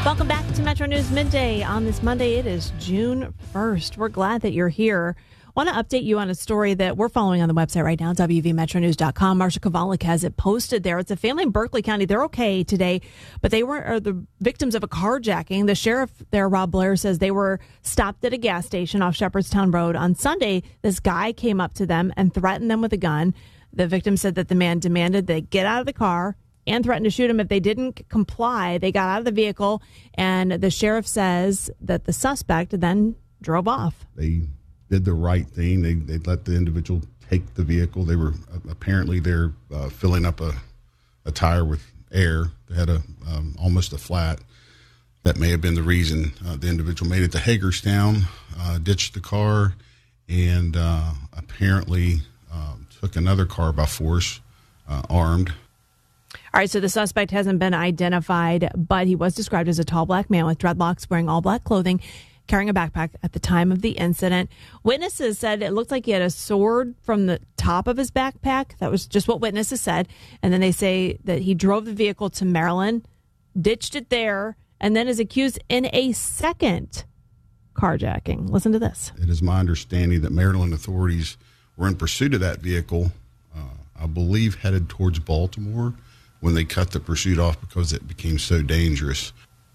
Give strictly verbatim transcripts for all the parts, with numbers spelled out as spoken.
Welcome back to Metro News Midday. On this Monday, it is June first. We're glad that you're here. Want to update you on a story that we're following on the website right now, W V metro news dot com. Marsha Kovalik has it posted there. It's a family in Berkeley County. They're okay today, but they were are the victims of a carjacking. The sheriff there, Rob Blair, says they were stopped at a gas station off Shepherdstown Road. On Sunday, this guy came up to them and threatened them with a gun. The victim said that the man demanded they get out of the car and threatened to shoot him if they didn't comply. They got out of the vehicle, and the sheriff says that the suspect then drove off. They did the right thing. They they let the individual take the vehicle. They were uh, apparently they're uh, filling up a, a tire with air. They had a um, almost a flat. That may have been the reason uh, the individual made it to Hagerstown, uh, ditched the car, and uh, apparently uh, took another car by force, uh, armed. All right, so the suspect hasn't been identified, but he was described as a tall black man with dreadlocks, wearing all black clothing, carrying a backpack at the time of the incident. Witnesses said it looked like he had a sword from the top of his backpack. That was just what witnesses said. And then they say that he drove the vehicle to Maryland, ditched it there, and then is accused in a second carjacking. Listen to this. It is my understanding that Maryland authorities were in pursuit of that vehicle, uh, I believe headed towards Baltimore, when they cut the pursuit off because it became so dangerous.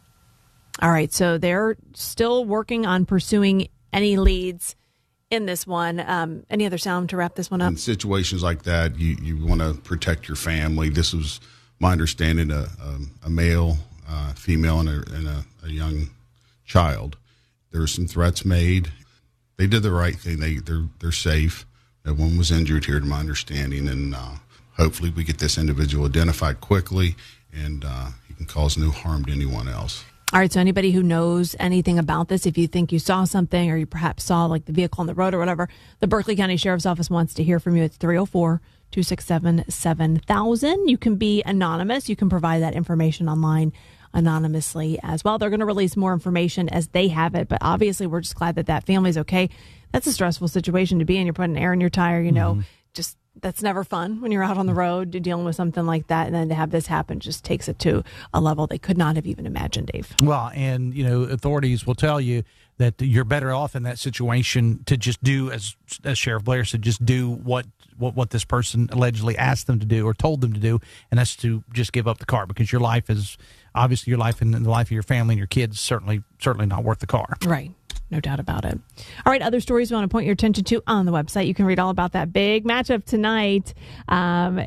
All right, so they're still working on pursuing any leads in this one. Um, any other sound to wrap this one up? In situations like that, you, you want to protect your family. This was my understanding, a, a, a male, uh, female, and, a, and a, a young child. There were some threats made. They did the right thing. They, they're, they're safe. No one was injured here, to my understanding, and uh, hopefully we get this individual identified quickly, and uh, he can cause no harm to anyone else. All right, so anybody who knows anything about this, if you think you saw something or you perhaps saw like the vehicle on the road or whatever, the Berkeley County Sheriff's Office wants to hear from you. It's three oh four, two six seven, seven thousand. You can be anonymous. You can provide that information online anonymously as well. They're going to release more information as they have it, but obviously we're just glad that that family's okay. That's a stressful situation to be in. You're putting air in your tire, you know, mm-hmm. just that's never fun when you're out on the road dealing with something like that. And then to have this happen just takes it to a level they could not have even imagined, Dave. Well, and, you know, authorities will tell you that you're better off in that situation to just do, as as Sheriff Blair said, just do what, what, what this person allegedly asked them to do or told them to do, and that's to just give up the car, because your life is, obviously your life and the life of your family and your kids certainly certainly not worth the car. Right. No doubt about it. All right, other stories we want to point your attention to on the website. You can read all about that big matchup tonight. Um,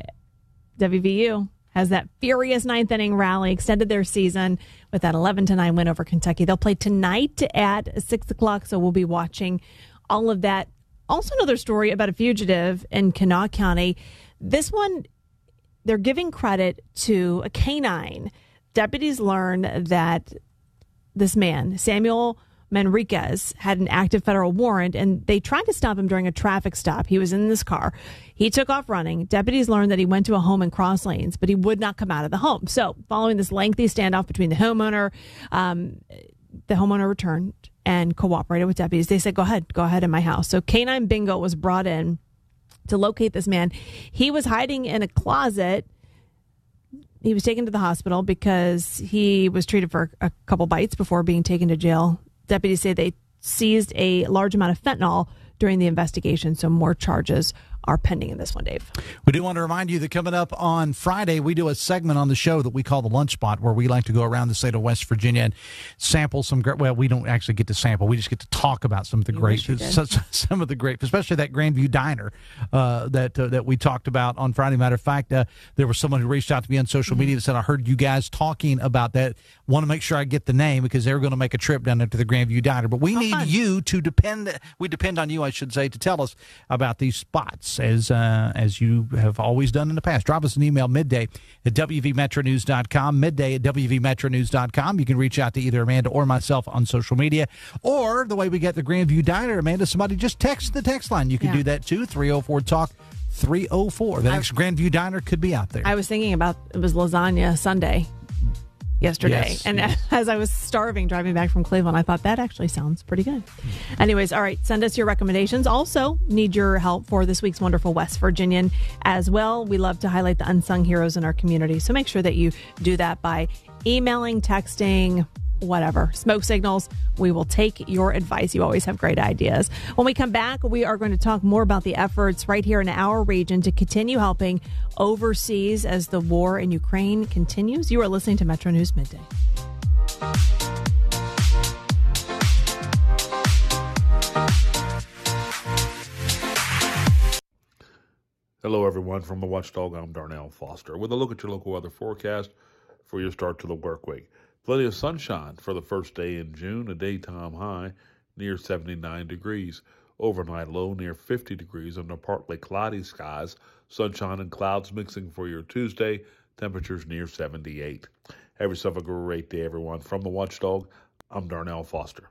W V U has that furious ninth inning rally, extended their season with that eleven to nine win over Kentucky. They'll play tonight at six o'clock, so we'll be watching all of that. Also, another story about a fugitive in Kanawha County. This one, they're giving credit to a canine. Deputies learned that this man, Samuel Manriquez, had an active federal warrant, and they tried to stop him during a traffic stop. He was in this car. He took off running. Deputies learned that he went to a home in Cross Lanes, but he would not come out of the home. So following this lengthy standoff between the homeowner, um, the homeowner returned and cooperated with deputies. They said, go ahead, go ahead in my house. So Canine Bingo was brought in to locate this man. He was hiding in a closet. He was taken to the hospital because he was treated for a couple bites before being taken to jail. Deputies say they seized a large amount of fentanyl during the investigation, so more charges are pending in this one, Dave. We do want to remind you that coming up on Friday, we do a segment on the show that we call the Lunch Spot, where we like to go around the state of West Virginia and sample some great, well, we don't actually get to sample. We just get to talk about some of the you great, some of the great, especially that Grandview Diner uh, that uh, that we talked about on Friday. Matter of fact, uh, there was someone who reached out to me on social media that said, I heard you guys talking about that. Want to make sure I get the name because they're going to make a trip down there to the Grandview Diner. But we oh, need fun. you to depend, we depend on you, I should say, to tell us about these spots. As uh, as you have always done in the past. Drop us an email midday at W V metro news dot com, midday at W V metro news dot com. You can reach out to either Amanda or myself on social media, or the way we get the Grandview Diner, Amanda, somebody just text the text line. You can yeah. do that too, three oh four talk three oh four. The next I, Grandview Diner could be out there. I was thinking about, it was Lasagna Sunday yesterday. Yes, and yes. as I was starving driving back from Cleveland, I thought that actually sounds pretty good. Anyways, all right, send us your recommendations. Also, need your help for this week's Wonderful West Virginian as well. We love to highlight the unsung heroes in our community. So make sure that you do that by emailing, texting, whatever. Smoke signals, we will take your advice. You always have great ideas. When we come back, we are going to talk more about the efforts right here in our region to continue helping overseas as the war in Ukraine continues. You are listening to Metro News Midday. Hello, everyone. From the Watchdog, I'm Darnell Foster with a look at your local weather forecast for your start to the work week. Plenty of sunshine for the first day in June, a daytime high near seventy-nine degrees. Overnight low near fifty degrees under partly cloudy skies. Sunshine and clouds mixing for your Tuesday. Temperatures near seventy-eight. Have yourself a great day, everyone. From the Watchdog, I'm Darnell Foster.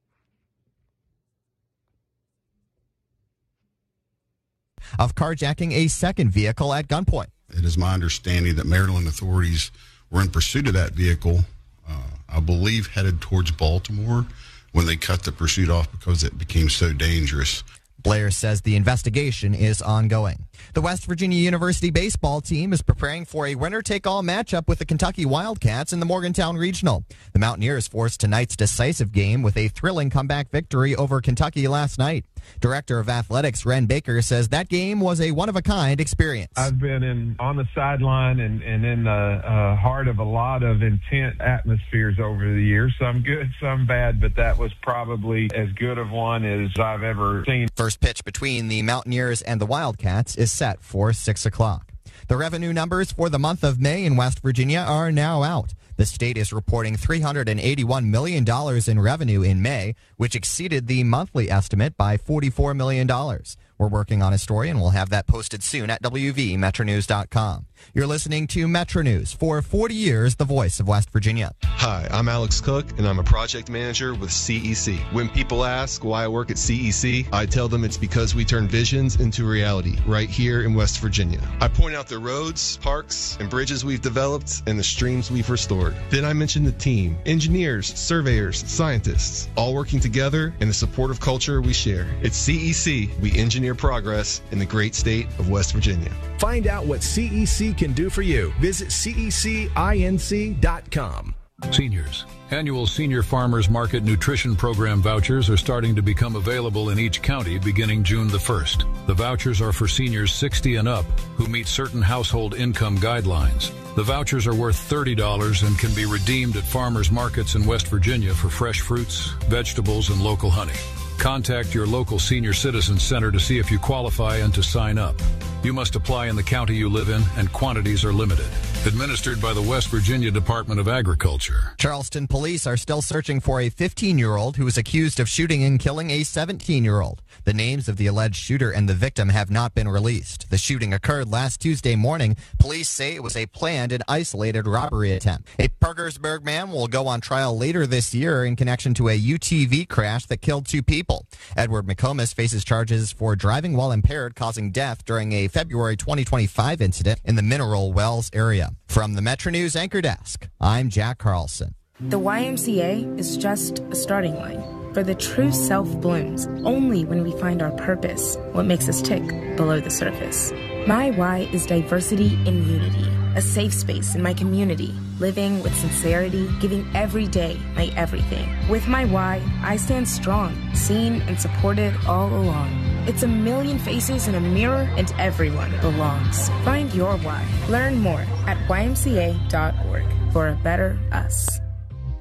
Of carjacking a second vehicle at gunpoint. It is my understanding that Maryland authorities were in pursuit of that vehicle, uh, I believe headed towards Baltimore, when they cut the pursuit off because it became so dangerous. Blair says the investigation is ongoing. The West Virginia University baseball team is preparing for a winner-take-all matchup with the Kentucky Wildcats in the Morgantown Regional. The Mountaineers forced tonight's decisive game with a thrilling comeback victory over Kentucky last night. Director of Athletics Ren Baker says that game was a one-of-a-kind experience. I've been in on the sideline and, and in the uh, heart of a lot of intense atmospheres over the years. Some good, some bad, but that was probably as good of one as I've ever seen. First pitch between the Mountaineers and the Wildcats is set for six o'clock. The revenue numbers for the month of May in West Virginia are now out. The state is reporting three hundred eighty-one million dollars in revenue in May, which exceeded the monthly estimate by forty-four million dollars. We're working on a story, and we'll have that posted soon at W V Metro News dot com. You're listening to Metro News. For forty years, the voice of West Virginia. Hi, I'm Alex Cook, and I'm a project manager with C E C. When people ask why I work at C E C, I tell them it's because we turn visions into reality right here in West Virginia. I point out the roads, parks, and bridges we've developed and the streams we've restored. Then I mention the team, engineers, surveyors, scientists, all working together in the supportive culture we share. At C E C, we engineer progress in the great state of West Virginia. Find out what C E C can do for you. Visit C E C inc dot com. Seniors. Annual Senior Farmers Market Nutrition Program vouchers are starting to become available in each county beginning June the first. The vouchers are for seniors sixty and up who meet certain household income guidelines. The vouchers are worth thirty dollars and can be redeemed at farmers markets in West Virginia for fresh fruits, vegetables, and local honey. Contact your local senior citizen center to see if you qualify and to sign up. You must apply in the county you live in, and quantities are limited. Administered by the West Virginia Department of Agriculture. Charleston police are still searching for a fifteen-year-old who was accused of shooting and killing a seventeen-year-old. The names of the alleged shooter and the victim have not been released. The shooting occurred last Tuesday morning. Police say it was a planned and isolated robbery attempt. A Parkersburg man will go on trial later this year in connection to a U T V crash that killed two people. Edward McComas faces charges for driving while impaired, causing death during a February twenty twenty-five incident in the Mineral Wells area. From the Metro News Anchor Desk, I'm Jack Carlson. The Y M C A is just a starting line, for the true self blooms only when we find our purpose, what makes us tick below the surface. My why is diversity in unity, a safe space in my community, living with sincerity, giving every day my everything. With my why, I stand strong, seen and supported all along. It's a million faces in a mirror, and everyone belongs. Find your why. Learn more at Y M C A dot org for a better us.